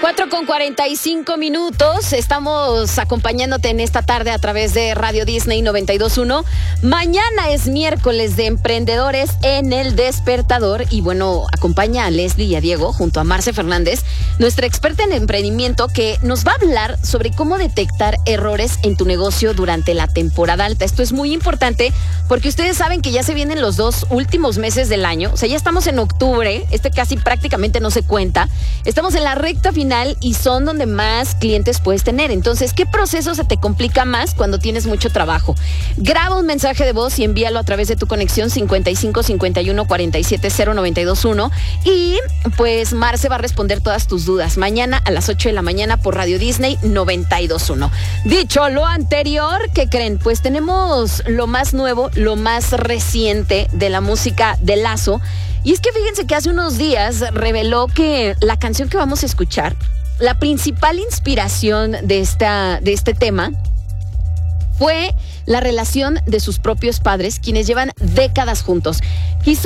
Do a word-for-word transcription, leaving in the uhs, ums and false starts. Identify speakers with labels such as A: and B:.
A: cuatro con cuarenta y cinco minutos. Estamos acompañándote en esta tarde a través de Radio Disney noventa y dos punto uno. Mañana es miércoles de emprendedores en El Despertador. Y bueno, acompaña a Leslie y a Diego junto a Marce Fernández, nuestra experta en emprendimiento, que nos va a hablar sobre cómo detectar errores en tu negocio durante la temporada alta. Esto es muy importante porque ustedes saben que ya se vienen los dos últimos meses del año. O sea, ya estamos en octubre. Este casi prácticamente no se cuenta. Estamos en la recta final y son donde más clientes puedes tener. Entonces, ¿qué proceso se te complica más cuando tienes mucho trabajo? Graba un mensaje de voz y envíalo a través de tu conexión cincuenta y cinco cincuenta y uno cuarenta y siete cero noventa y dos uno. Y pues Marce va a responder todas tus dudas mañana a las ocho de la mañana por Radio Disney noventa y dos punto uno. Dicho lo anterior, ¿qué creen? Pues tenemos lo más nuevo, lo más reciente de la música de Lazo. Y es que fíjense que hace unos días reveló que la canción que vamos a escuchar, la principal inspiración de, esta, de este tema fue la relación de sus propios padres, quienes llevan décadas juntos. Quiso